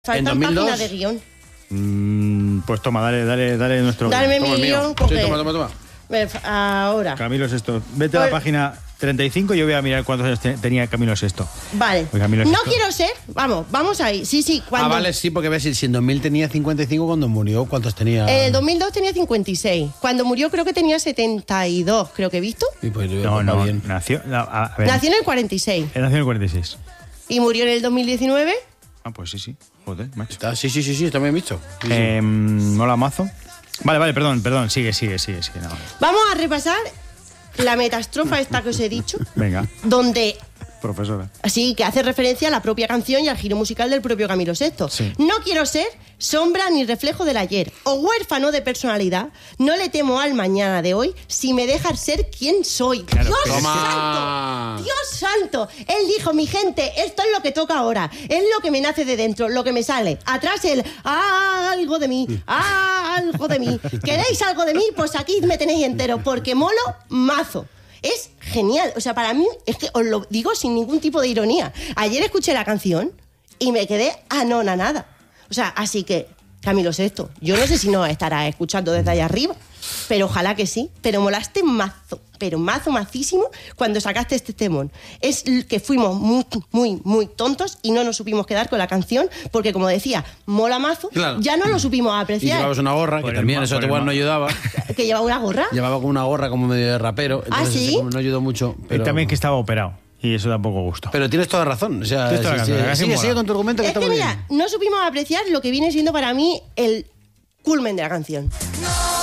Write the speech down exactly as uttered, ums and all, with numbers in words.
Faltan páginas de guión. Mm, pues toma, dale, dale, dale nuestro Dame guión. mi guión. Sí, toma, toma, toma. Ahora. Camilo Sesto. Vete Pues, a la página treinta y cinco y yo voy a mirar cuántos años te- tenía Camilo Sesto. Vale. Pues Camilo No Sesto. quiero ser. Vamos, vamos ahí. Sí, sí. Cuando, Ah, vale, sí, porque ves, si en dos mil tenía cincuenta y cinco cuando murió, ¿cuántos tenía? En el dos mil dos tenía cincuenta y seis. Cuando murió creo que tenía setenta y dos, creo que he visto. Y pues, No, va no, bien. nació. no, a, a ver, Nació en el cuarenta y seis. él nació en el cuarenta y seis. Y murió en el dos mil diecinueve. Ah, pues sí, sí. Joder, macho. Está, sí, sí, sí, sí, está bien visto. Sí, sí. Eh, mola mazo. Vale, vale, perdón, perdón. Sigue, sigue, sigue, sigue. No, vale. Vamos a repasar la metastrofa esta que os he dicho. Venga, Donde profesora. así que hace referencia a la propia canción y al giro musical del propio Camilo Sesto. Sí. No quiero ser sombra ni reflejo del ayer o huérfano de personalidad. No le temo al mañana de hoy si me dejas ser quien soy. Claro, ¡Dios pero es que- santo! ¡Dios santo! Él dijo, mi gente, esto es lo que toca ahora. Es lo que me nace de dentro, lo que me sale. Atrás el ah, algo de mí, ah, algo de mí. ¿Queréis algo de mí? Pues aquí me tenéis entero, porque molo mazo. Es genial. O sea, para mí, es que os lo digo sin ningún tipo de ironía. Ayer escuché la canción y me quedé anonadada. O sea, así que, Camilo Sesto, yo no sé si nos estarás escuchando desde allá arriba, pero ojalá que sí. Pero molaste mazo, pero mazo, macísimo cuando sacaste este temón. Es que fuimos muy, muy, muy tontos y no nos supimos quedar con la canción porque, como decía, mola mazo, Claro. ya no lo supimos Y apreciar. llevabas una gorra, que Por el también ma- eso por el igual ma- no ayudaba. Que llevaba una gorra. Llevaba como una gorra como medio de rapero. ¿Ah, entonces sí? eso como no ayudó mucho. Y Pero, también que estaba operado. Y eso tampoco gustó. pero tienes toda razón. O sea, Tienes toda sí, la sí, razón, la canción sigue, mola. sigue con tu argumento que Es está que muy mira, bien. no supimos apreciar lo que viene siendo para mí el culmen de la canción.